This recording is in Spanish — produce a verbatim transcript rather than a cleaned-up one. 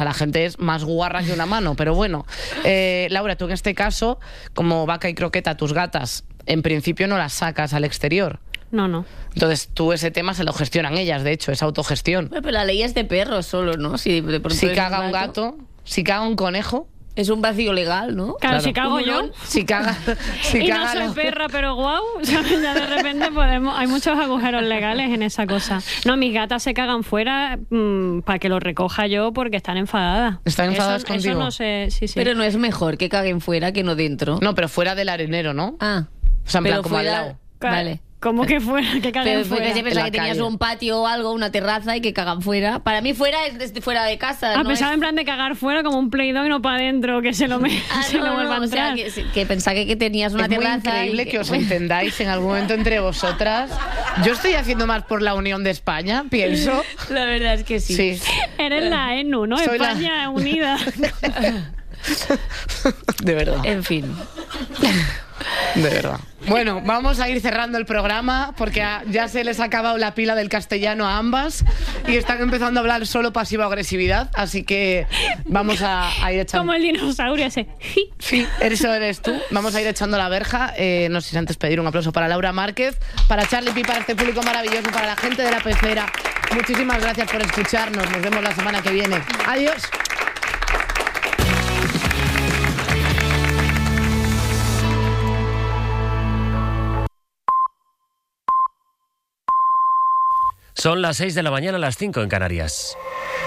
la gente es más guarra que una mano, pero bueno. Eh, Laura, tú en este caso, como Vaca y Croqueta, tus gatas, en principio no las sacas al exterior. No, no. Entonces tú ese tema se lo gestionan ellas, de hecho, es autogestión. Pero la ley es de perros solo, ¿no? Si, de pronto Si es caga un gato, si caga un conejo... Es un vacío legal, ¿no? Claro, Claro. si cago yo. Si caga... Si Y no caga soy lo- perra, pero guau, ¿sabes? Ya de repente podemos... Hay muchos agujeros legales en esa cosa. No, mis gatas se cagan fuera mmm, para que lo recoja yo porque están enfadadas. ¿Están enfadadas eso, contigo? Eso no sé, sí, sí. Pero no es mejor que caguen fuera que no dentro. No, pero fuera del arenero, ¿no? Ah. O sea, en pero plan, como al fuera- lado. Vale. Como que fuera, que caguen Pero fue fuera. que se En pensaba la que tenías calle. un patio o algo, una terraza y que cagan fuera. Para mí fuera es desde fuera de casa. Ah, no pensaba es... en plan de cagar fuera como un Play-Doh y no para adentro, que se lo, me... Ah, se no, lo no, vuelva a o sea, entrar. que, que pensaba que, que tenías una Es muy terraza. increíble y que os entendáis en algún momento entre vosotras. Yo estoy haciendo más por la unión de España, pienso. La verdad es que sí. Sí. Eres la E N U, ¿no? Soy la- España unida. De verdad. En fin. De verdad. Bueno, vamos a ir cerrando el programa porque a- ya se les ha acabado la pila del castellano a ambas y están empezando a hablar solo pasivo-agresividad, así que vamos a, a ir echando... Como el dinosaurio ese. Sí, eso eres tú. Vamos a ir echando la verja. Eh, no sé si antes pedir un aplauso para Laura Márquez, para Charlie Pi, para este público maravilloso, para la gente de La Pecera. Muchísimas gracias por escucharnos. Nos vemos la semana que viene. Adiós. Son las seis de la mañana, las cinco en Canarias.